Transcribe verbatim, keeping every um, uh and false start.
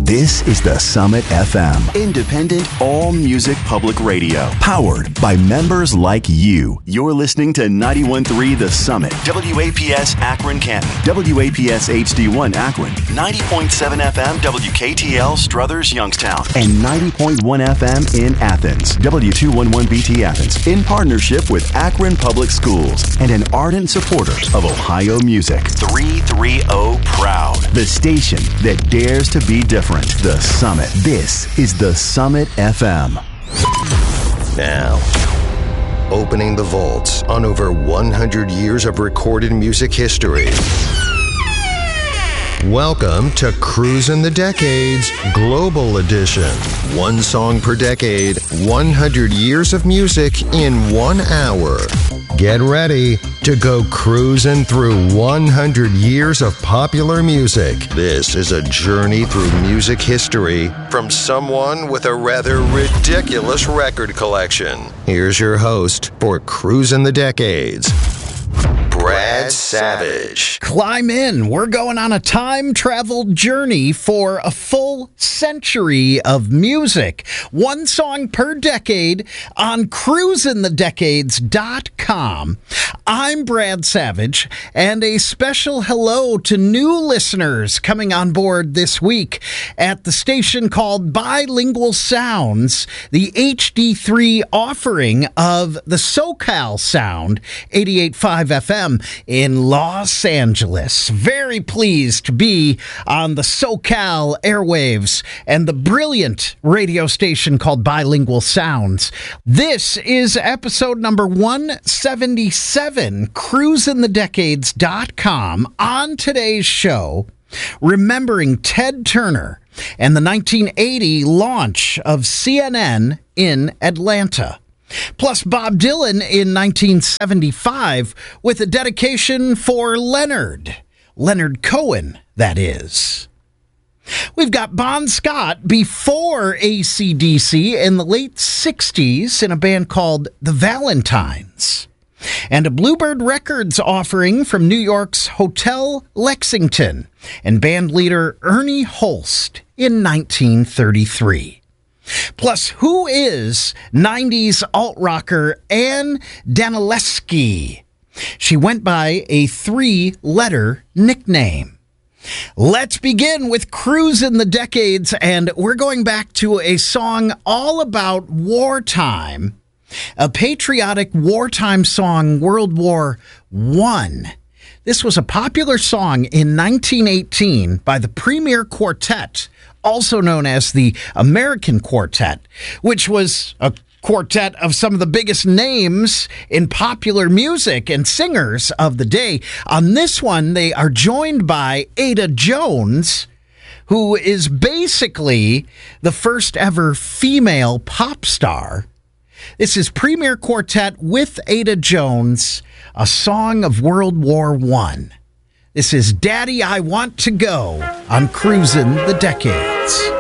This is the Summit F M, independent all-music public radio, powered by members like you. You're listening to ninety-one point three The Summit, W A P S Akron Canton, W A P S H D one Akron, ninety point seven F M W K T L Struthers Youngstown, and ninety point one F M in Athens, W two eleven B T Athens, in partnership with Akron Public Schools and an ardent supporter of Ohio music. three thirty Proud, the station that dares to be different. The Summit. This is the Summit F M. Now, opening the vaults on over one hundred years of recorded music history. Welcome to Cruisin' the Decades Global Edition. One song per decade, one hundred years of music in one hour. Get ready to go cruising through one hundred years of popular music. This is a journey through music history from someone with a rather ridiculous record collection. Here's your host for Cruisin' the Decades, Brad Savage. Climb in. We're going on a time travel journey for a full century of music. One song per decade on cruisin the decades dot com. I'm Brad Savage, and a special hello to new listeners coming on board this week at the station called Bilingual Sounds, the H D three offering of the SoCal Sound, eighty-eight point five F M in Los Angeles. Very pleased to be on the SoCal airwaves and the brilliant radio station called Bilingual Sounds. This is episode number one seventy-seven, cruisin the decades dot com. On today's show, remembering Ted Turner and the nineteen eighty launch of C N N in Atlanta. Plus Bob Dylan in nineteen seventy-five with a dedication for Leonard. Leonard Cohen, that is. We've got Bon Scott before A C D C in the late sixties in a band called The Valentines. And a Bluebird Records offering from New York's Hotel Lexington and band leader Ernie Holst in nineteen thirty-three. Plus, who is nineties alt-rocker Ann Danilewski? She went by a three-letter nickname. Let's begin with Cruisin' the Decades, and we're going back to a song all about wartime, a patriotic wartime song, World War One. This was a popular song in nineteen eighteen by the Premier Quartet, also known as the American Quartet, which was a quartet of some of the biggest names in popular music and singers of the day. On this one, they are joined by Ada Jones, who is basically the first ever female pop star. This is Premier Quartet with Ada Jones, a song of World War One. This is Daddy, I Want to Go on Cruisin' the Decades.